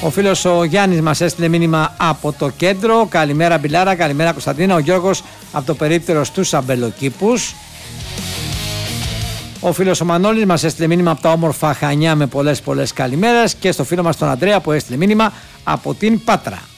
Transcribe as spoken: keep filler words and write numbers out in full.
Ο φίλος ο Γιάννης μας έστειλε μήνυμα από το κέντρο. Καλημέρα Μπιλάρα, καλημέρα Κωνσταντίνα. Ο Γιώργος από το περίπτερο στους Αμπελοκήπους. Ο φίλος ο Μανώλης μας έστειλε μήνυμα από τα όμορφα Χανιά με πολλές πολλές καλημέρες. Και στο φίλο μας τον Ανδρέα που έστειλε μήνυμα από την Πάτρα.